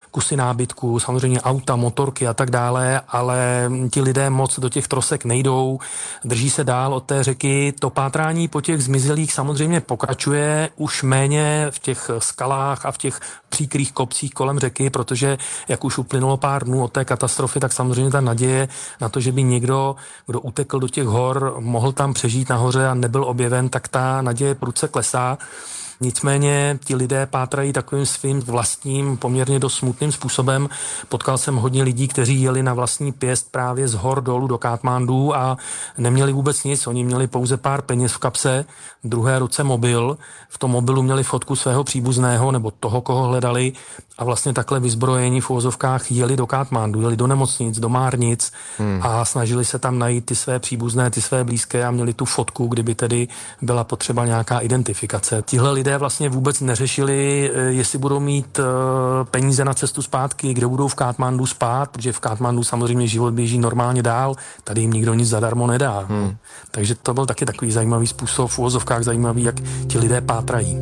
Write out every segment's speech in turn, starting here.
kusy nábytku, samozřejmě auta, motorky a tak dále, ale ti lidé moc do těch trosek nejdou, drží se dál od té řeky. To pátrání po těch zmizelých samozřejmě pokračuje, už méně v těch skalách a v těch příkrých kopcích kolem řeky, protože jak už uplynulo pár dnů od té katastrofy, tak samozřejmě ta naděje na to, že by někdo, kdo utekl do těch hor, mohl tam přežít nahoře a nebyl objeven, tak ta naděje prudce klesá. Nicméně ti lidé pátrají takovým svým vlastním, poměrně dost smutným způsobem. Potkal jsem hodně lidí, kteří jeli na vlastní pěst právě z hor dolů do Katmandu a neměli vůbec nic. Oni měli pouze pár peněz v kapse, v druhé ruce mobil. V tom mobilu měli fotku svého příbuzného nebo toho, koho hledali a vlastně takhle vyzbrojení v uvozovkách jeli do Katmandu, jeli do nemocnic, do márnic a snažili se tam najít ty své příbuzné, ty své blízké a měli tu fotku, kdyby tedy byla potřeba nějaká identifikace. Tihle lidé vlastně vůbec neřešili, jestli budou mít peníze na cestu zpátky, kde budou v Katmandu spát, protože v Katmandu samozřejmě život běží normálně dál, tady jim nikdo nic zadarmo nedá. Takže to byl taky takový zajímavý způsob, v uvozovkách zajímavý, jak ti lidé pátrají.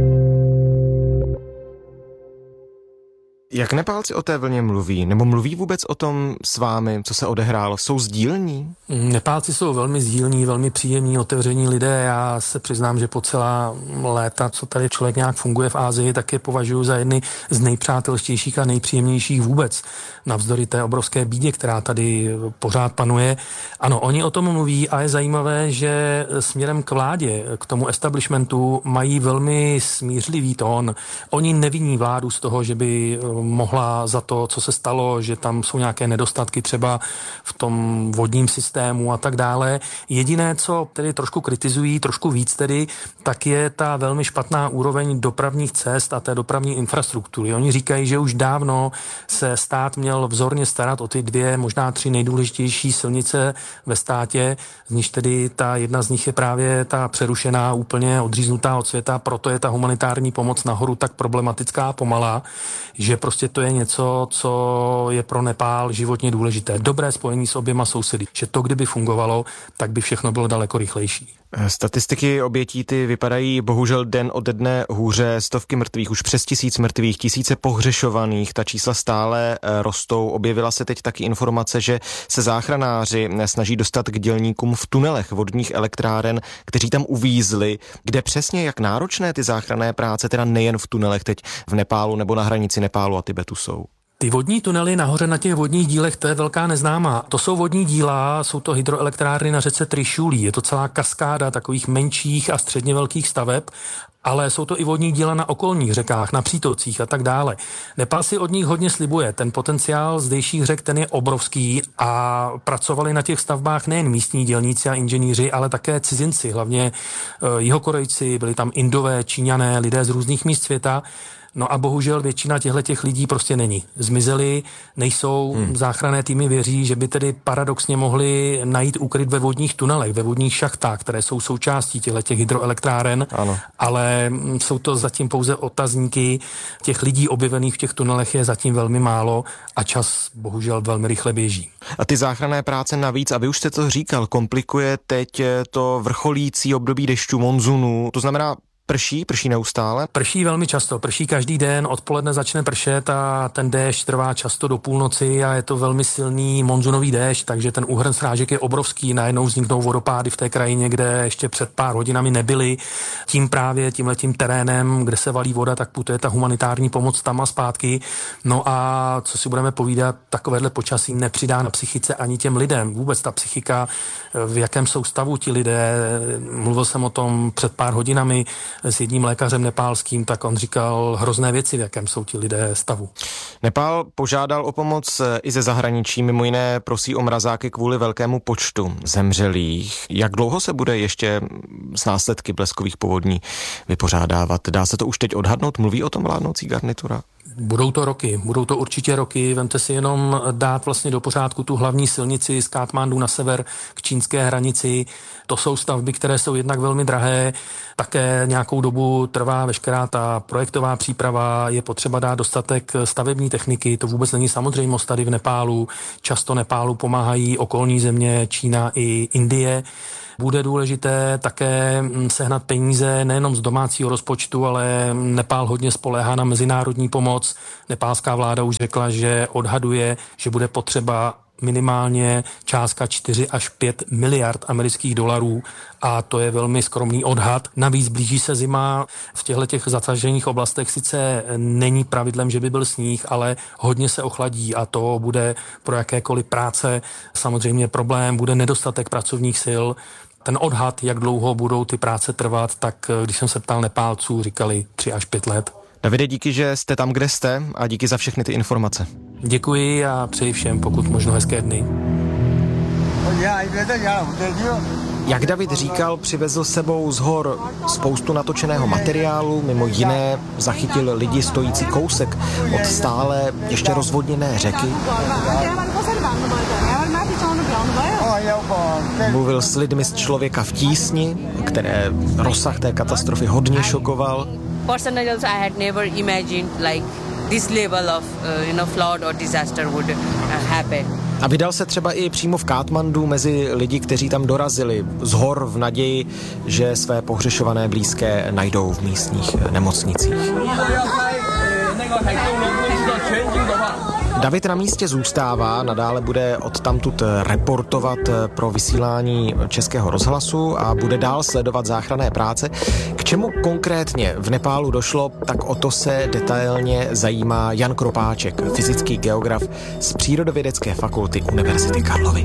Jak Nepálci o té vlně mluví? Nebo mluví vůbec o tom s vámi, co se odehrálo? Jsou sdílní? Nepálci jsou velmi sdílní, velmi příjemní, otevření lidé. Já se přiznám, že po celá léta, co tady člověk nějak funguje v Asii, tak je považuji za jedny z nejpřátelštějších a nejpříjemnějších vůbec. Navzdory té obrovské bídě, která tady pořád panuje. Ano, oni o tom mluví a je zajímavé, že směrem k vládě, k tomu establishmentu mají velmi smířlivý tón. Oni neviní vládu z toho, že by mohla za to, co se stalo, že tam jsou nějaké nedostatky třeba v tom vodním systému a tak dále. Jediné, co tedy trošku kritizují, trošku víc tedy, tak je ta velmi špatná úroveň dopravních cest a té dopravní infrastruktury. Oni říkají, že už dávno se stát měl vzorně starat o ty 2, možná 3 nejdůležitější silnice ve státě, z níž tedy ta jedna z nich je právě ta přerušená, úplně odříznutá od světa, proto je ta humanitární pomoc nahoru tak problematická a pomalá, že prostě to je něco, co je pro Nepál životně důležité. Dobré spojení s oběma sousedy. Že to, kdyby fungovalo, tak by všechno bylo daleko rychlejší. Statistiky obětí ty vypadají bohužel den ode dne hůře, stovky mrtvých, už přes 1000 mrtvých, tisíce pohřešovaných, ta čísla stále rostou. Objevila se teď taky informace, že se záchranáři snaží dostat k dělníkům v tunelech vodních elektráren, kteří tam uvízli. Kde přesně, jak náročné ty záchranné práce, teda nejen v tunelech teď v Nepálu nebo na hranici Nepálu a Tibetu jsou? Ty vodní tunely nahoře na těch vodních dílech, to je velká neznámá. To jsou vodní díla, jsou to hydroelektrárny na řece Trišulí. Je to celá kaskáda takových menších a středně velkých staveb, ale jsou to i vodní díla na okolních řekách, na přítocích a tak dále. Nepál si od nich hodně slibuje. Ten potenciál zdejších řek, ten je obrovský a pracovali na těch stavbách nejen místní dělníci a inženýři, ale také cizinci, hlavně Jihokorejci, byli tam Indové, Číňané, lidé z různých míst světa. No a bohužel většina těchto lidí prostě není. Zmizeli, nejsou, záchranné týmy věří, že by tedy paradoxně mohli najít úkryt ve vodních tunelech, ve vodních šachtách, které jsou součástí těchto hydroelektráren, ano. Ale jsou to zatím pouze otazníky. Těch lidí objevených v těch tunelech je zatím velmi málo a čas bohužel velmi rychle běží. A ty záchranné práce navíc, a vy už jste to říkal, komplikuje teď to vrcholící období dešťů, monzunu, to znamená Prší neustále? Prší velmi často, prší každý den, odpoledne začne pršet a ten déšť trvá často do půlnoci a je to velmi silný monzunový déšť, takže ten úhrn srážek je obrovský, najednou vzniknou vodopády v té krajině, kde ještě před pár hodinami nebyly. Tím právě tímhletím terénem, kde se valí voda, tak putuje ta humanitární pomoc tam a zpátky. No a co si budeme povídat, takovéhle počasí nepřidá na psychice ani těm lidem. Vůbec ta psychika, v jakém jsou stavu ti lidé, mluvil jsem o tom před pár hodinami s jedním lékařem nepálským, tak on říkal hrozné věci, v jakém jsou ti lidé stavu. Nepál požádal o pomoc i ze zahraničí, mimo jiné prosí o mrazáky kvůli velkému počtu zemřelých. Jak dlouho se bude ještě s následky bleskových povodní vypořádávat? Dá se to už teď odhadnout? Mluví o tom vládnoucí garnitura? Budou to určitě roky. Vemte si jenom dát vlastně do pořádku tu hlavní silnici z Katmandu na sever k čínské hranici. To jsou stavby, které jsou jednak velmi drahé. Také nějakou dobu trvá veškerá ta projektová příprava. Je potřeba dát dostatek stavebních speciální techniky, to vůbec není samozřejmost tady v Nepálu. Často Nepálu pomáhají okolní země, Čína i Indie. Bude důležité také sehnat peníze nejenom z domácího rozpočtu, ale Nepál hodně spoléhá na mezinárodní pomoc. Nepálská vláda už řekla, že odhaduje, že bude potřeba minimálně částka 4 až 5 miliard amerických dolarů a to je velmi skromný odhad. Navíc blíží se zima, v těchto zasažených oblastech sice není pravidlem, že by byl sníh, ale hodně se ochladí a to bude pro jakékoliv práce samozřejmě problém, bude nedostatek pracovních sil. Ten odhad, jak dlouho budou ty práce trvat, tak když jsem se ptal Nepálců, říkali 3 až 5 let. Davide, díky, že jste tam, kde jste a díky za všechny ty informace. Děkuji a přeji všem pokud možno hezké dny. Jak David říkal, přivezl sebou z hor spoustu natočeného materiálu, mimo jiné zachytil lidi stojící kousek od stále ještě rozvodněné řeky. Mluvil s lidmi z Člověka v tísni, které rozsah té katastrofy hodně šokoval. Personally also I had never imagined like this level of flood or disaster would happen. A vydal se třeba i přímo v Katmandu mezi lidi, kteří tam dorazili z hor v naději, že své pohřešované blízké najdou v místních nemocnicích. David na místě zůstává, nadále bude odtamtud reportovat pro vysílání Českého rozhlasu a bude dál sledovat záchranné práce. K čemu konkrétně v Nepálu došlo, tak o to se detailně zajímá Jan Kropáček, fyzický geograf z Přírodovědecké fakulty Univerzity Karlovy.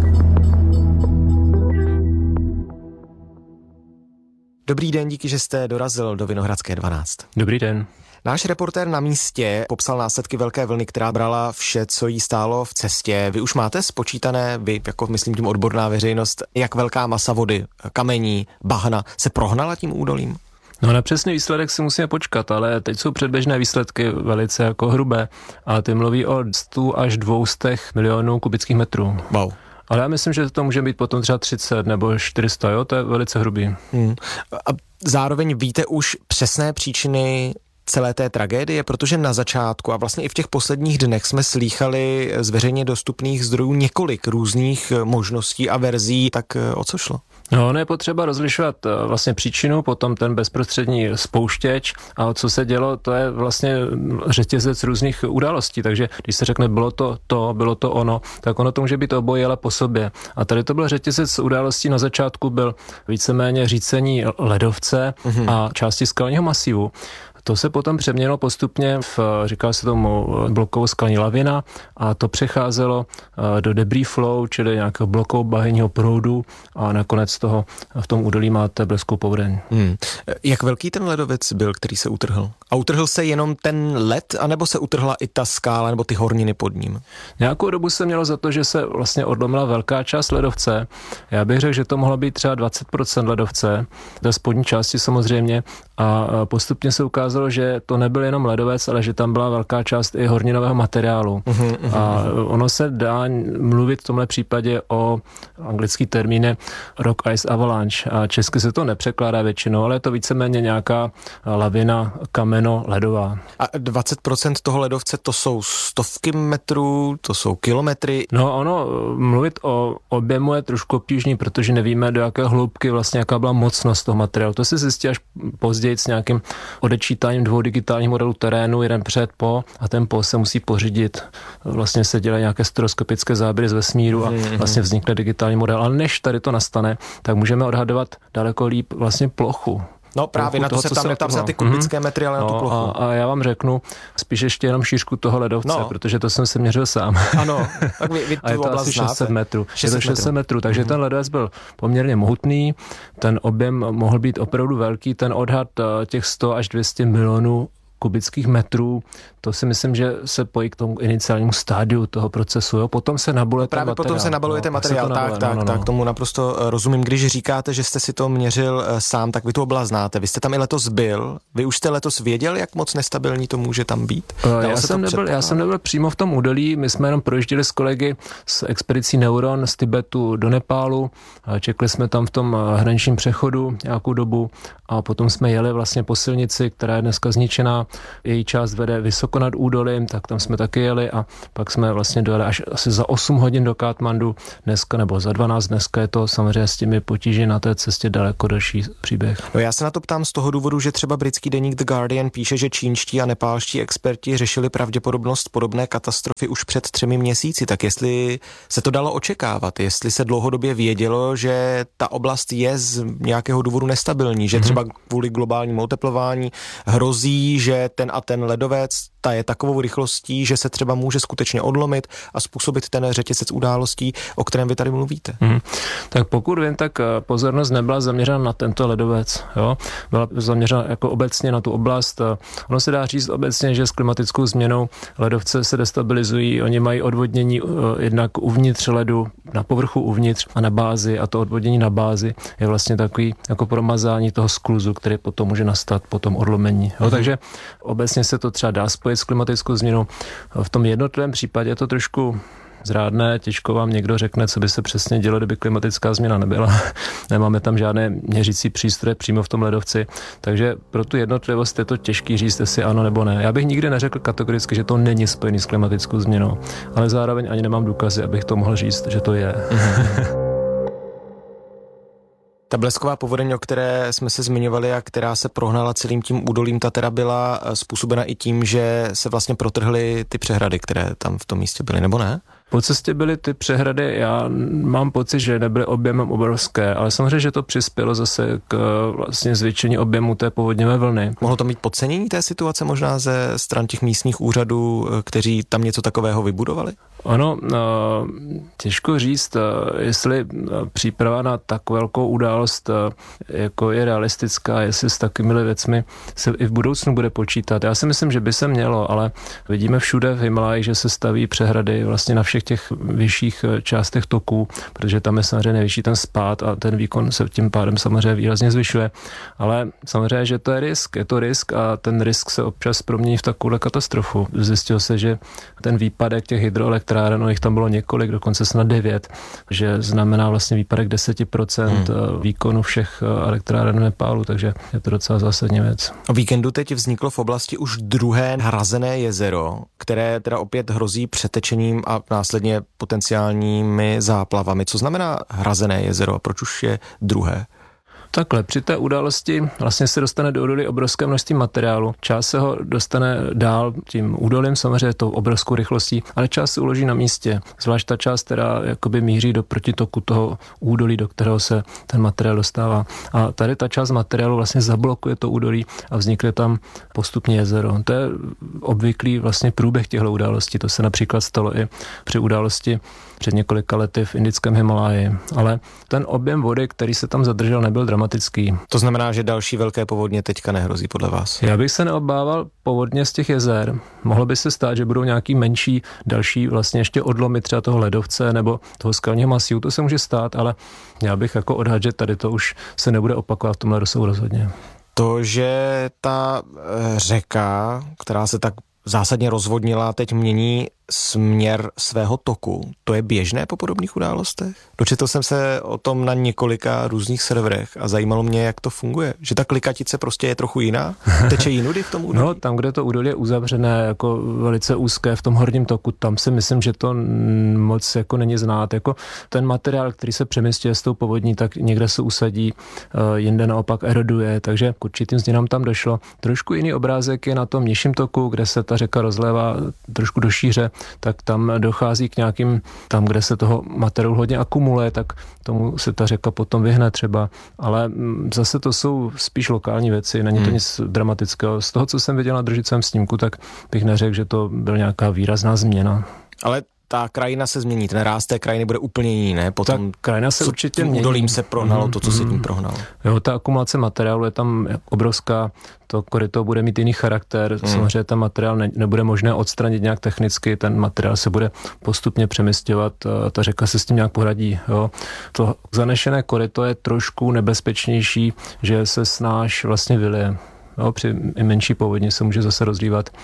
Dobrý den, díky, že jste dorazil do Vinohradské 12. Dobrý den. Náš reportér na místě popsal následky velké vlny, která brala vše, co jí stálo v cestě. Vy už máte spočítané, vy jako myslím tím odborná veřejnost, jak velká masa vody, kamení, bahna se prohnala tím údolím? No na přesný výsledek si musíme počkat, ale teď jsou předběžné výsledky velice jako hrubé a ty mluví o 100 až 200 milionů kubických metrů. Wow. Ale já myslím, že to může být potom třeba 30 nebo 400, jo, to je velice hrubý. A zároveň víte už přesné příčiny celé té tragédie, protože na začátku a vlastně i v těch posledních dnech jsme slýchali z veřejně dostupných zdrojů několik různých možností a verzí, tak o co šlo? No, ono je potřeba rozlišovat vlastně příčinu, potom ten bezprostřední spouštěč a co se dělo, to je vlastně řetězec různých událostí, takže když se řekne bylo to ono, tak ono to může být obojí, ale po sobě. A tady to byl řetězec událostí, na začátku byl víceméně řícení ledovce a části skalního masivu. To se potom přeměnilo postupně říkal se tomu blokovou skalní lavina a to přecházelo do debris flow, čili nějakého blokovou bahenního proudu a nakonec toho v tom údolí máte bleskou povodeň. Jak velký ten ledovec byl, který se utrhl? A utrhl se jenom ten led, anebo se utrhla i ta skála nebo ty horniny pod ním? Nějakou dobu se mělo za to, že se vlastně odlomila velká část ledovce. Já bych řekl, že to mohlo být třeba 20% ledovce, té spodní části samozřejmě a postupně se ukázalo, že to nebyl jenom ledovec, ale že tam byla velká část i horninového materiálu. A ono se dá mluvit v tomhle případě o anglický termín rock ice avalanche a česky se to nepřekládá většinou, ale je to víceméně nějaká lavina kameno-ledová. A 20% toho ledovce to jsou stovky metrů, to jsou kilometry? No ono, mluvit o objemu je trošku obtížný, protože nevíme, do jaké hloubky vlastně jaká byla mocnost toho materiálu. To se zjistí až později s nějakým odečítáním 2 digitálních modelů terénu, jeden před, po a ten po se musí pořídit. Vlastně se dělají nějaké stereoskopické záběry z vesmíru a vlastně vznikne digitální model. Ale než tady to nastane, tak můžeme odhadovat daleko líp vlastně plochu. No právě na to se tam neptám na ty kubické metry, ale na tu plochu. A já vám řeknu spíš ještě jenom šířku toho ledovce, protože to jsem se měřil sám. Ano, tak vy a je to asi 600 metrů. Je to 600 metrů, takže ten ledovec byl poměrně mohutný, ten objem mohl být opravdu velký, ten odhad těch 100 až 200 milionů kubických metrů, to si myslím, že se pojí k tomu iniciálnímu stádiu toho procesu. Jo? Potom se nabaluje ten materiál. Potom se nabaluje ten materiál, tak tomu naprosto rozumím. Když říkáte, že jste si to měřil sám, tak vy tu oblast znáte. Vy jste tam i letos byl. Vy už jste letos věděl, jak moc nestabilní to může tam být? Já jsem nebyl přímo v tom údolí, my jsme jenom projížděli s kolegy s expedicí Neuron z Tibetu do Nepálu, čekli jsme tam v tom hraničním přechodu nějakou dobu a potom jsme jeli vlastně po silnici, která je dneska zničená, její část vede vysoko vysoko nad údolím, tak tam jsme taky jeli a pak jsme vlastně dojeli až asi za 8 hodin do Katmandu dneska, nebo za 12 dneska je to samozřejmě s těmi potíži na té cestě daleko delší příběh. No já se na to ptám z toho důvodu, že třeba britský deník The Guardian píše, že čínští a nepálští experti řešili pravděpodobnost podobné katastrofy už před 3 měsíci, tak jestli se to dalo očekávat, jestli se dlouhodobě vědělo, že ta oblast je z nějakého důvodu nestabilní, že třeba kvůli globálnímu oteplování hrozí, že ten a ten ledovec ta je takovou rychlostí, že se třeba může skutečně odlomit a způsobit ten řetězec událostí, o kterém vy tady mluvíte. Tak pokud vím, tak pozornost nebyla zaměřena na tento ledovec. Jo? Byla zaměřena jako obecně na tu oblast. Ono se dá říct obecně, že s klimatickou změnou ledovce se destabilizují, oni mají odvodnění jednak uvnitř ledu, na povrchu uvnitř a na bázi, a to odvodnění na bázi je vlastně takový jako promazání toho skluzu, který potom může nastat po tom odlomení. Jo? Takže obecně se to třeba dá spojit s klimatickou změnou. V tom jednotlivém případě je to trošku zrádné, těžko vám někdo řekne, co by se přesně dělo, kdyby klimatická změna nebyla. Nemáme tam žádné měřící přístroje přímo v tom ledovci, takže pro tu jednotlivost je to těžký říct, jestli ano nebo ne. Já bych nikdy neřekl kategoricky, že to není spojený s klimatickou změnou, ale zároveň ani nemám důkazy, abych to mohl říct, že to je. Ta blesková povodeň, o které jsme se zmiňovali a která se prohnala celým tím údolím, ta teda byla způsobena i tím, že se vlastně protrhly ty přehrady, které tam v tom místě byly, nebo ne? Po cestě byly ty přehrady, já mám pocit, že nebyly objemem obrovské, ale samozřejmě, že to přispělo zase k vlastně zvětšení objemu té povodňové vlny. Mohlo to mít podcenění té situace možná ze stran těch místních úřadů, kteří tam něco takového vybudovali? Ono, těžko říct, jestli příprava na tak velkou událost jako je realistická, jestli s takovými věcmi se i v budoucnu bude počítat. Já si myslím, že by se mělo, ale vidíme všude v Himalajích, že se staví přehrady vlastně na všech těch vyšších částech toků, protože tam je samozřejmě nejvyšší ten spád a ten výkon se tím pádem samozřejmě výrazně zvyšuje. Ale samozřejmě, že to je to risk a ten risk se občas promění v takovou katastrofu. Zjistilo se, že ten výpadek těch hydroelektráren, jich tam bylo několik, dokonce snad 9, že znamená vlastně výpadek 10% výkonu všech elektráren v Nepálu, takže je to docela zásadní věc. O víkendu teď vzniklo v oblasti už druhé hrazené jezero, které teda opět hrozí přetečením a následně potenciálními záplavami. Co znamená hrazené jezero a proč už je druhé? Takhle, při té události vlastně se dostane do údolí obrovské množství materiálu. Část se ho dostane dál tím údolím, samozřejmě tou obrovskou rychlostí, ale část se uloží na místě. Zvlášť ta část, která jakoby míří do protitoku toho údolí, do kterého se ten materiál dostává. A tady ta část materiálu vlastně zablokuje to údolí a vznikne tam postupně jezero. To je obvyklý vlastně průběh těchto událostí. To se například stalo i při události před několika lety v indickém Himaláji. Ale ten objem vody, který se tam zadržel, nebyl dramatický. To znamená, že další velké povodně teďka nehrozí podle vás? Já bych se neobával povodně z těch jezer. Mohlo by se stát, že budou nějaký menší, další vlastně ještě odlomy třeba toho ledovce nebo toho skalního masívu. To se může stát, ale já bych jako odhadl, že tady to už se nebude opakovat v tomhle rozsahu rozhodně. To, že ta řeka, která se tak zásadně rozvodnila, teď mění směr svého toku. To je běžné po podobných událostech? Dočetl jsem se o tom na několika různých serverech a zajímalo mě, jak to funguje. Že ta klikatice prostě je trochu jiná? Teče jinudy v tom údolí? No, tam, kde to údolí je uzavřené, jako velice úzké v tom horním toku, tam si myslím, že to moc jako není znát. Jako ten materiál, který se přemysťuje s tou povodní, tak někde se usadí, jinde naopak eroduje, takže k určitým změnám tam došlo. Trošku jiný obrázek je na tom nižším toku, kde se ta řeka rozlévá trošku do šíře, tak tam dochází k nějakým, tam, kde se toho materiálu hodně akumuluje, tak tomu se ta řeka potom vyhne třeba, ale zase to jsou spíš lokální věci, není to nic dramatického. Z toho, co jsem viděl na držicovém snímku, tak bych neřekl, že to byla nějaká výrazná změna. Ale ta krajina se změní, ten ráz té krajiny bude úplně jiný, ne? Potom ta krajina se určitě mění. Údolím se prohnalo to, co se tím prohnalo. Jo, ta akumulace materiálu je tam obrovská, to koryto bude mít jiný charakter, samozřejmě ten materiál nebude možné odstranit nějak technicky, ten materiál se bude postupně přemisťovat, ta řeka se s tím nějak poradí. Jo. To zanešené koryto je trošku nebezpečnější, že se snáš vlastně vylije. Jo, při menší povodni se může zase rozlívat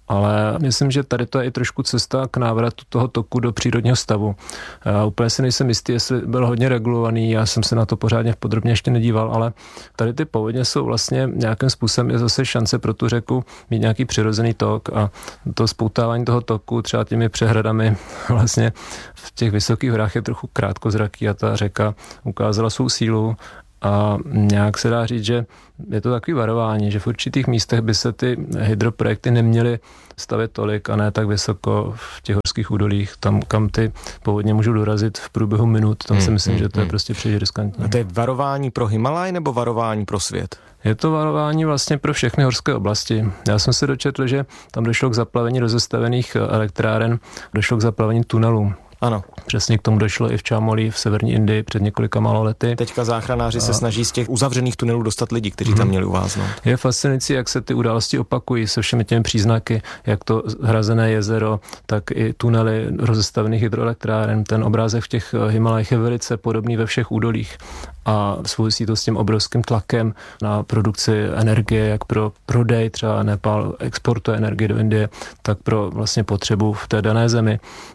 Ale myslím, že tady to je i trošku cesta k návratu toho toku do přírodního stavu. Já úplně si nejsem jistý, jestli byl hodně regulovaný, já jsem se na to pořádně podrobně ještě nedíval, ale tady ty povodně jsou vlastně nějakým způsobem je zase šance pro tu řeku mít nějaký přirozený tok a to spoutávání toho toku třeba těmi přehradami vlastně v těch vysokých horách je trochu krátkozraký a ta řeka ukázala svou sílu. A nějak se dá říct, že je to takový varování, že v určitých místech by se ty hydroprojekty neměly stavět tolik a ne tak vysoko v těch horských údolích, tam, kam ty povodně můžou dorazit v průběhu minut. Tam si myslím, že to je prostě příliš riskantní. A to je varování pro Himalaj nebo varování pro svět? Je to varování vlastně pro všechny horské oblasti. Já jsem se dočetl, že tam došlo k zaplavení rozestavených elektráren, došlo k zaplavení tunelů. Ano. Přesně k tomu došlo i v Čámolí v severní Indii před několika málo lety. Teďka záchranáři se snaží z těch uzavřených tunelů dostat lidi, kteří tam měli uváznout. Je fascinující, jak se ty události opakují se všemi těmi příznaky, jak to hrazené jezero, tak i tunely rozestavených hydroelektráren. Ten obrázek v těch Himalajích je velice podobný ve všech údolích a souvisí to s tím obrovským tlakem na produkci energie, jak pro prodej, třeba Nepál exportuje energii do Indie, tak pro vlastně potřebu v té dané zemi.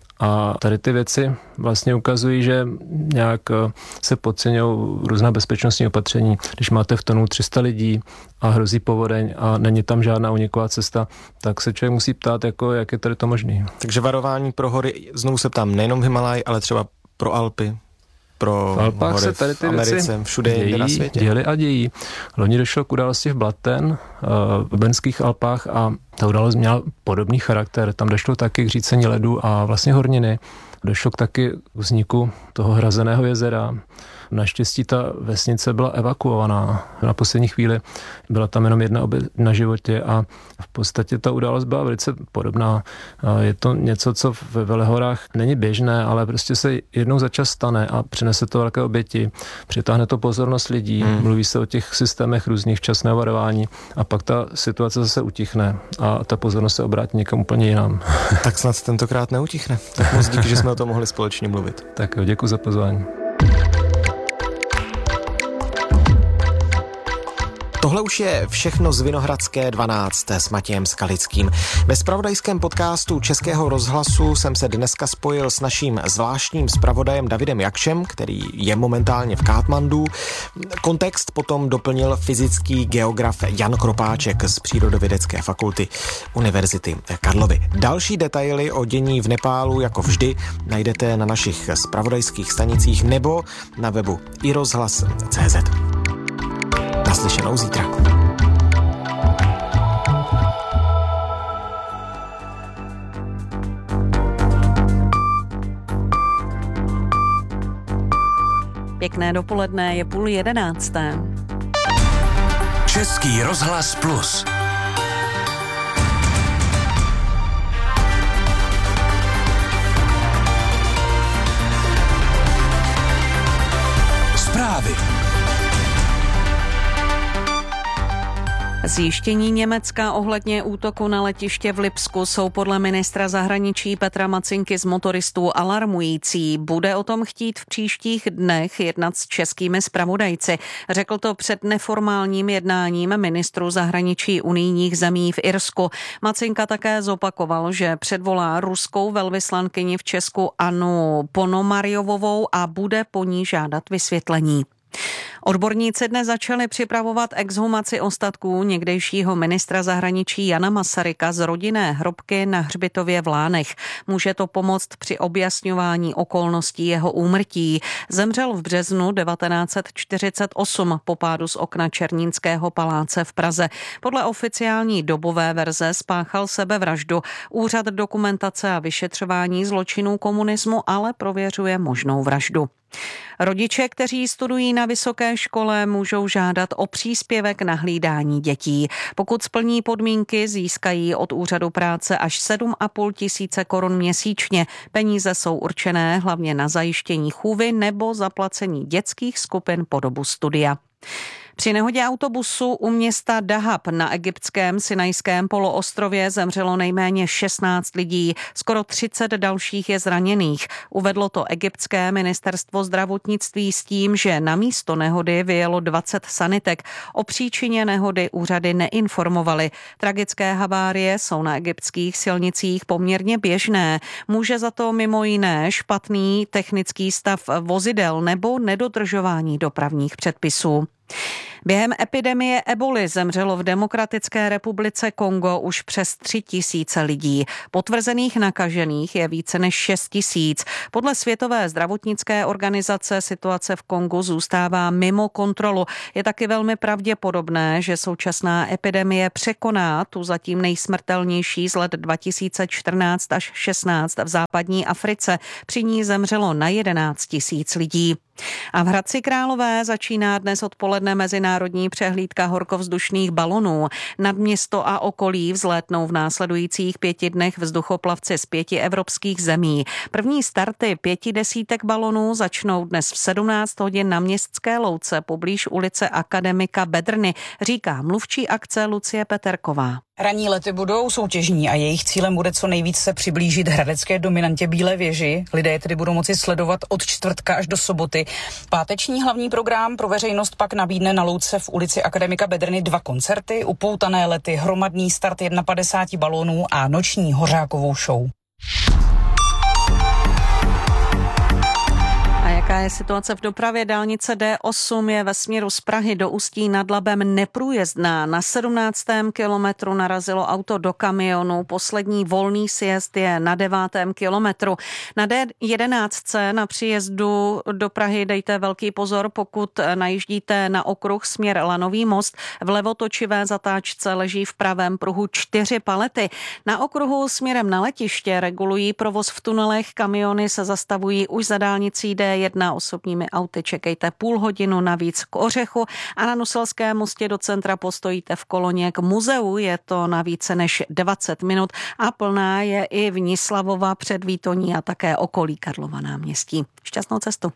A tady ty věci vlastně ukazují, že nějak se podceňují různá bezpečnostní opatření. Když máte v tunelu 300 lidí a hrozí povodeň a není tam žádná uniková cesta, tak se člověk musí ptát, jako, jak je tady to možné. Takže varování pro hory, znovu se ptám, nejenom v Himalaj, ale třeba pro Alpy, pro v Alpách hory se tady ty v Americe, věci všude jinde na světě. Děly a dějí. Loni došlo k události v Blatten, v Benských Alpách a ta událost měla podobný charakter. Tam došlo taky k řícení ledu a vlastně horniny. Došlo k taky vzniku toho hrazeného jezera. Naštěstí ta vesnice byla evakuovaná. Na poslední chvíli byla tam jenom jedna oběť na životě a v podstatě ta událost byla velice podobná. Je to něco, co ve Velehorách není běžné, ale prostě se jednou za čas stane a přinese to velké oběti. Přitáhne to pozornost lidí, mluví se o těch systémech různých včasného varování a pak ta situace zase utichne a ta pozornost se obrátí někam úplně jinam. Tak snad tentokrát neutichne. Tak moc díky, že jsme o tom mohli společně mluvit. Tak jo, děkuji za pozvání. Tohle už je všechno z Vinohradské 12 s Matějem Skalickým. Ve zpravodajském podcastu Českého rozhlasu jsem se dneska spojil s naším zvláštním zpravodajem Davidem Jakšem, který je momentálně v Katmandu. Kontext potom doplnil fyzický geograf Jan Kropáček z Přírodovědecké fakulty Univerzity Karlovy. Další detaily o dění v Nepálu jako vždy najdete na našich zpravodajských stanicích nebo na webu iRozhlas.cz. Naslyšenou zítra. Pěkné dopoledne, je 10:30. Český rozhlas Plus. Zprávy. Zjištění Německa ohledně útoku na letiště v Lipsku jsou podle ministra zahraničí Petra Macinky z motoristů alarmující. Bude o tom chtít v příštích dnech jednat s českými zpravodajci. Řekl to před neformálním jednáním ministrů zahraničí unijních zemí v Irsku. Macinka také zopakoval, že předvolá ruskou velvyslankyni v Česku Annu Ponomarjovovou a bude po ní žádat vysvětlení. Odborníci dnes začali připravovat exhumaci ostatků někdejšího ministra zahraničí Jana Masaryka z rodinné hrobky na hřbitově v Lánech. Může to pomoct při objasňování okolností jeho úmrtí. Zemřel v březnu 1948 po pádu z okna Černínského paláce v Praze. Podle oficiální dobové verze spáchal sebevraždu. Úřad dokumentace a vyšetřování zločinů komunismu ale prověřuje možnou vraždu. Rodiče, kteří studují na vysoké škole, můžou žádat o příspěvek na hlídání dětí. Pokud splní podmínky, získají od úřadu práce až 7,5 tisíce korun měsíčně. Peníze jsou určené hlavně na zajištění chůvy nebo zaplacení dětských skupin po dobu studia. Při nehodě autobusu u města Dahab na egyptském Sinajském poloostrově zemřelo nejméně 16 lidí, skoro 30 dalších je zraněných. Uvedlo to egyptské ministerstvo zdravotnictví s tím, že na místo nehody vyjelo 20 sanitek. O příčině nehody úřady neinformovaly. Tragické havárie jsou na egyptských silnicích poměrně běžné. Může za to mimo jiné špatný technický stav vozidel nebo nedodržování dopravních předpisů. Během epidemie eboly zemřelo v Demokratické republice Kongo už přes 3 000 lidí. Potvrzených nakažených je více než 6 000. Podle Světové zdravotnické organizace situace v Kongu zůstává mimo kontrolu. Je taky velmi pravděpodobné, že současná epidemie překoná tu zatím nejsmrtelnější z let 2014 až 16 v západní Africe. Při ní zemřelo na 11 000 lidí. A v Hradci Králové začíná dnes odpoledne mezinárodní přehlídka horkovzdušných balonů. Nad město a okolí vzlétnou v následujících 5 dnech vzduchoplavci z 5 evropských zemí. První starty 5 desítek balonů začnou dnes v 17 hodin na Městské louce poblíž ulice Akademika Bedrny, říká mluvčí akce Lucie Peterková. Ranní lety budou soutěžní a jejich cílem bude co nejvíc se přiblížit hradecké dominantě Bílé věži. Lidé tedy budou moci sledovat od čtvrtka až do soboty. Páteční hlavní program pro veřejnost pak nabídne na louce v ulici Akademika Bedrny 2 koncerty, upoutané lety, hromadný start 51 balónů a noční hořákovou show. A jaká je situace v dopravě? Dálnice D8 je ve směru z Prahy do Ústí nad Labem neprůjezdná. Na 17. kilometru narazilo auto do kamionu. Poslední volný sjezd je na 9. kilometru. Na D11 na příjezdu do Prahy dejte velký pozor, pokud najíždíte na okruh směr Lanový most. V levotočivé zatáčce leží v pravém pruhu 4 palety. Na okruhu směrem na letiště regulují provoz v tunelech. Kamiony se zastavují už za dálnicí D1 osobními auty. Čekejte půl hodinu navíc k Ořechu a na Nuselském mostě do centra postojíte v koloně k muzeu. Je to na více než 20 minut a plná je i Vnislavova, Předvýtoní a také okolí Karlova náměstí. Šťastnou cestu.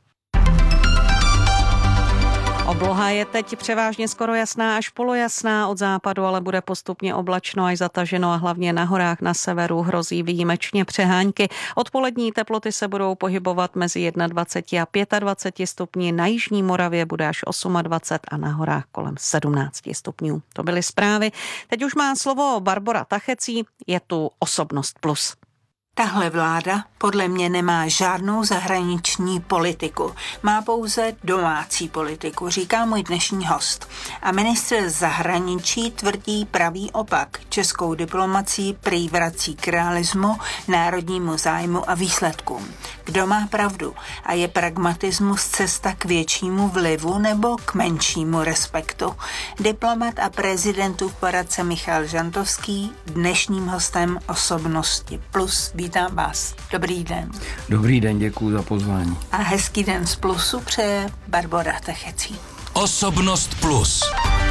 Obloha je teď převážně skoro jasná až polojasná, od západu ale bude postupně oblačno až zataženo a hlavně na horách na severu hrozí výjimečně přehánky. Odpolední teploty se budou pohybovat mezi 21 a 25 stupni, na jižní Moravě bude až 28 a na horách kolem 17 stupňů. To byly zprávy. Teď už má slovo Barbora Tachecí, je tu Osobnost plus. Tahle vláda podle mě nemá žádnou zahraniční politiku. Má pouze domácí politiku, říká můj dnešní host. A ministr zahraničí tvrdí pravý opak. Českou diplomacii prý vrací k realismu, národnímu zájmu a výsledkům. Kdo má pravdu? A je pragmatismus cesta k většímu vlivu nebo k menšímu respektu? Diplomat a prezidentův poradce Michal Žantovský, dnešním hostem Osobnosti plus. Vítám vás. Dobrý den. Dobrý den, děkuji za pozvání. A hezký den z Plusu přeje Barbora Tachecí. Osobnost plus.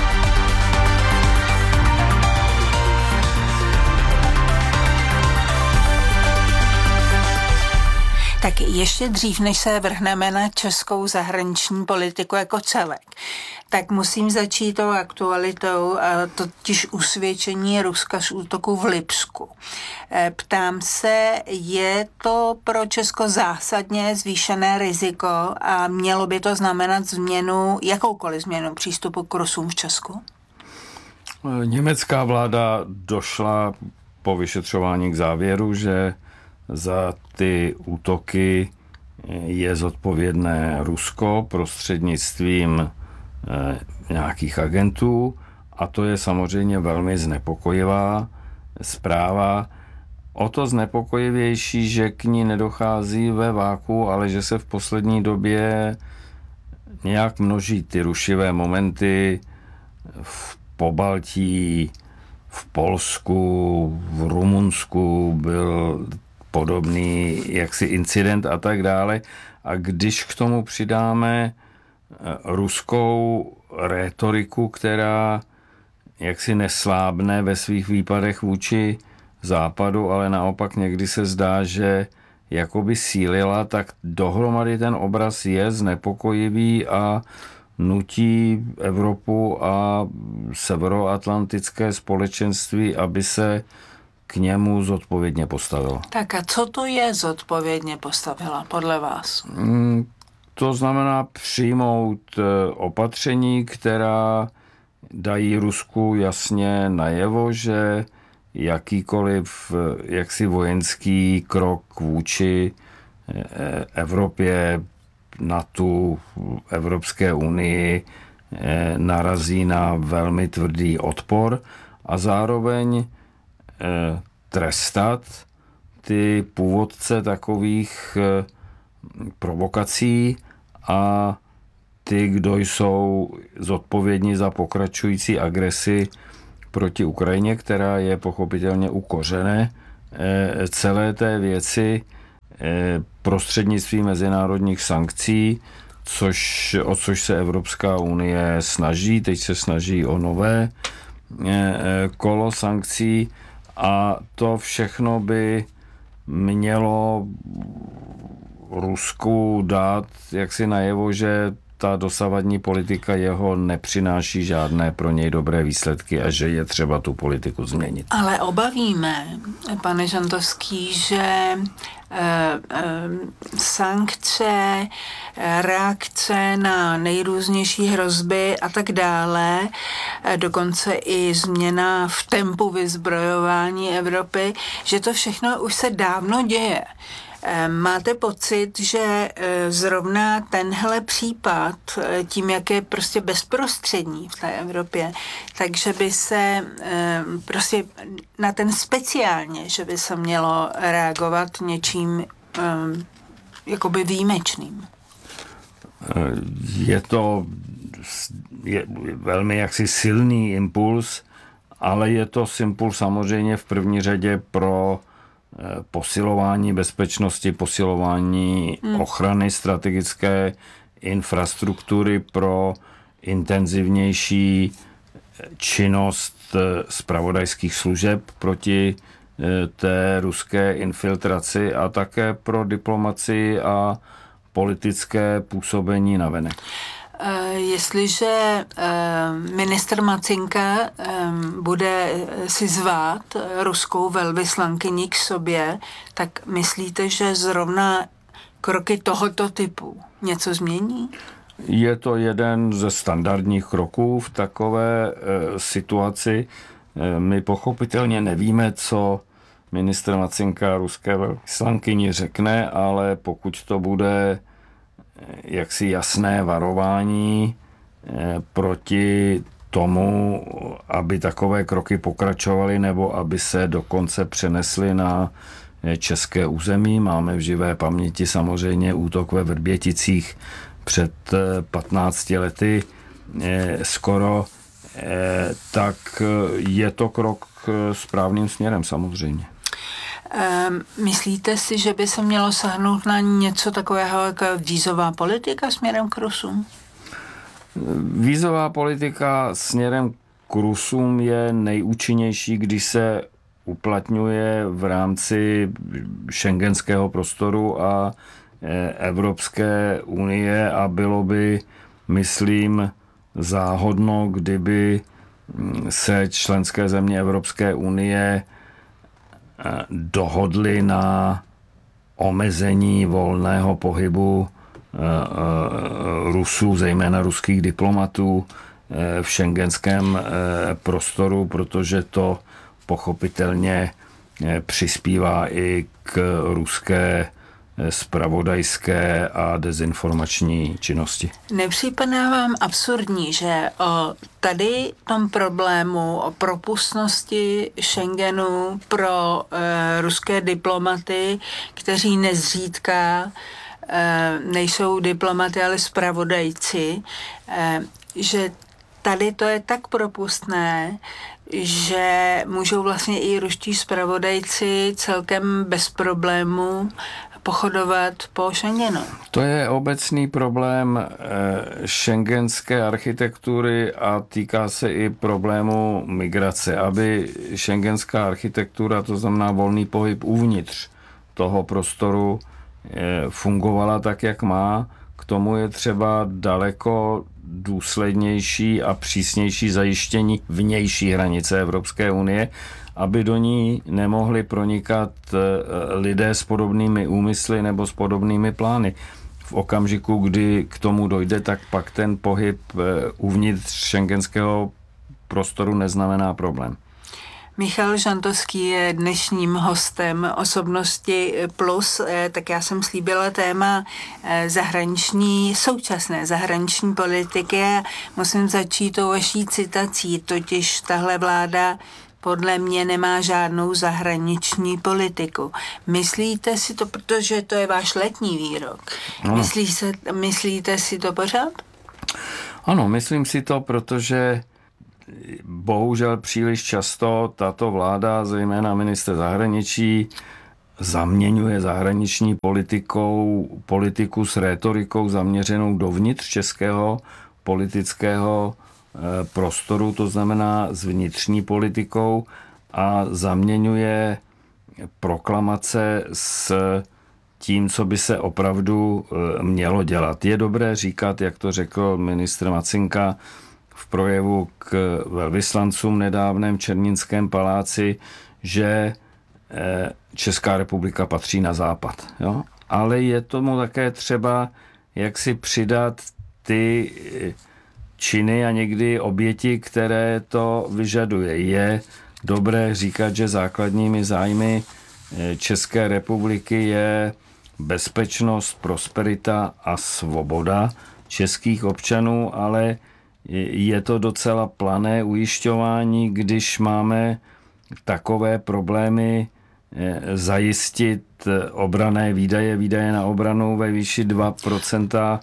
Tak ještě dřív, než se vrhneme na českou zahraniční politiku jako celek, tak musím začít tou aktualitou, totiž usvědčení Ruska z útoku v Lipsku. Ptám se, je to pro Česko zásadně zvýšené riziko a mělo by to znamenat změnu, jakoukoliv změnu přístupu k Rusům v Česku? Německá vláda došla po vyšetřování k závěru, že za ty útoky je zodpovědné Rusko prostřednictvím nějakých agentů a to je samozřejmě velmi znepokojivá zpráva. O to znepokojivější, že k ní nedochází ve váku, ale že se v poslední době nějak množí ty rušivé momenty v Pobaltí, v Polsku, v Rumunsku byl podobný jaksi incident a tak dále. A když k tomu přidáme ruskou rétoriku, která jaksi neslábne ve svých výpadech vůči západu, ale naopak někdy se zdá, že jakoby sílila, tak dohromady ten obraz je znepokojivý a nutí Evropu a severoatlantické společenství, aby se k němu zodpovědně postavila. Tak a co to je zodpovědně postavila podle vás? To znamená přijmout opatření, která dají Rusku jasně najevo, že jakýkoliv jaksi vojenský krok vůči Evropě, NATO, Evropské unii narazí na velmi tvrdý odpor a zároveň trestat ty původce takových provokací a ty, kdo jsou zodpovědní za pokračující agresi proti Ukrajině, která je pochopitelně u kořene celé té věci prostřednictvím mezinárodních sankcí, o což se Evropská unie snaží. Teď se snaží o nové kolo sankcí a to všechno by mělo Rusku dát jaksi najevo, že ta dosavadní politika jeho nepřináší žádné pro něj dobré výsledky a že je třeba tu politiku změnit. Ale obavíme, pane Žantovský, že sankce, reakce na nejrůznější hrozby a tak dále, dokonce i změna v tempu vyzbrojování Evropy, že to všechno už se dávno děje. Máte pocit, že zrovna tenhle případ, tím, jak je prostě bezprostřední v té Evropě, takže by se prostě na ten speciálně, že by se mělo reagovat něčím jakoby výjimečným? Je to velmi jaksi silný impuls, ale je to impuls samozřejmě v první řadě pro posilování bezpečnosti, posilování ochrany strategické infrastruktury, pro intenzivnější činnost zpravodajských služeb proti té ruské infiltraci a také pro diplomacii a politické působení navenek. Jestliže ministr Macinka bude si zvát ruskou velvyslankyni k sobě, tak myslíte, že zrovna kroky tohoto typu něco změní? Je to jeden ze standardních kroků v takové situaci. My pochopitelně nevíme, co ministr Macinka ruské velvyslankyni řekne, ale pokud to bude jaksi jasné varování proti tomu, aby takové kroky pokračovaly nebo aby se dokonce přenesly na české území. Máme v živé paměti samozřejmě útok ve Vrběticích před 15 lety skoro, tak je to krok správným směrem samozřejmě. Myslíte si, že by se mělo sáhnout na něco takového jako vízová politika směrem k Rusům? Vízová politika směrem k Rusům je nejúčinnější, když se uplatňuje v rámci schengenského prostoru a Evropské unie a bylo by, myslím, záhodno, kdyby se členské země Evropské unie dohodli na omezení volného pohybu Rusů, zejména ruských diplomatů v schengenském prostoru, protože to pochopitelně přispívá i k ruské zpravodajské a dezinformační činnosti. Nepřipadá vám absurdní, že o tady tom problému, o propustnosti Schengenu pro ruské diplomaty, kteří nezřídka nejsou diplomaty, ale zpravodajci, že tady to je tak propustné, že můžou vlastně i ruští zpravodajci celkem bez problémů pochodovat po Schengenu. To je obecný problém schengenské architektury a týká se i problému migrace. Aby schengenská architektura, to znamená volný pohyb uvnitř toho prostoru, fungovala tak, jak má, k tomu je třeba daleko důslednější a přísnější zajištění vnější hranice Evropské unie, aby do ní nemohli pronikat lidé s podobnými úmysly nebo s podobnými plány. V okamžiku, kdy k tomu dojde, tak pak ten pohyb uvnitř šengenského prostoru neznamená problém. Michal Žantovský je dnešním hostem Osobnosti Plus, tak já jsem slíbila téma současné zahraniční politiky. Musím začít tou vaší citací, totiž tahle vláda podle mě nemá žádnou zahraniční politiku. Myslíte si to, protože to je váš letní výrok, myslíte si to pořád? Ano, myslím si to, protože bohužel příliš často tato vláda, zejména ministr zahraničí, zaměňuje zahraniční politiku s rétorikou zaměřenou dovnitř českého politického prostoru, to znamená s vnitřní politikou, a zaměňuje proklamace s tím, co by se opravdu mělo dělat. Je dobré říkat, jak to řekl ministr Macinka v projevu k velvyslancům nedávném v Černínském paláci, že Česká republika patří na západ. Jo? Ale je tomu také třeba, jak si přidat ty činy a někdy oběti, které to vyžaduje. Je dobré říkat, že základními zájmy České republiky je bezpečnost, prosperita a svoboda českých občanů, ale je to docela plané ujišťování, když máme takové problémy zajistit obranné výdaje na obranu ve výši 2%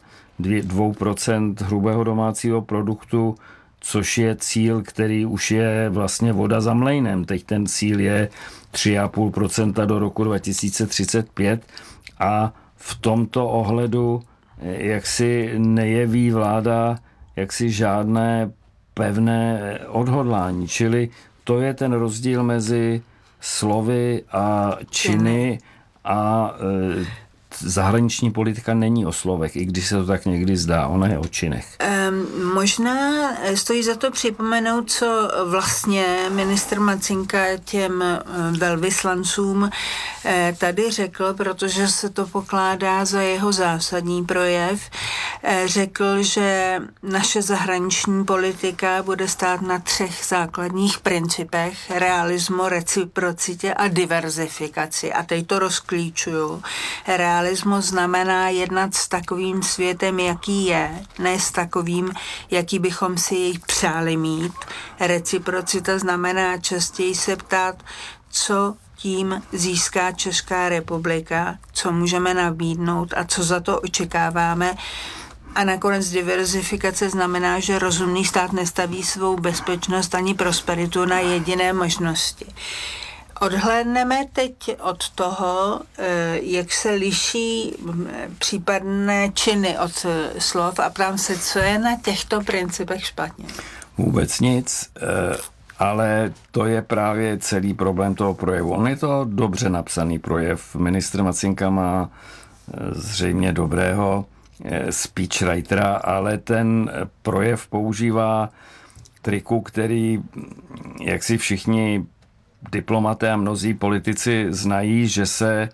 hrubého domácího produktu, což je cíl, který už je vlastně voda za mlejnem. Teď ten cíl je 3,5% do roku 2035 a v tomto ohledu jaksi nejeví vláda jaksi žádné pevné odhodlání. Čili to je ten rozdíl mezi slovy a činy a zahraniční politika není o slovech, i když se to tak někdy zdá, ona je o činech. Možná stojí za to připomenout, co vlastně ministr Macinka těm velvyslancům tady řekl, protože se to pokládá za jeho zásadní projev. Řekl, že naše zahraniční politika bude stát na 3 základních principech: realismu, reciprocitě a diverzifikaci. A teď to rozklíčuju. Realismus znamená jednat s takovým světem, jaký je, ne s takovým, jaký bychom si jej přáli mít. Reciprocita znamená častěji se ptát, co tím získá Česká republika, co můžeme nabídnout a co za to očekáváme. A nakonec diverzifikace znamená, že rozumný stát nestaví svou bezpečnost ani prosperitu na jediné možnosti. Odhlédneme teď od toho, jak se liší případné činy od slov, a ptám se, co je na těchto principech špatně. Vůbec nic, ale to je právě celý problém toho projevu. On je to dobře napsaný projev. Ministr Macinka má zřejmě dobrého speechwritera, ale ten projev používá triku, který, jak si všichni diplomaté a mnozí politici znají, že se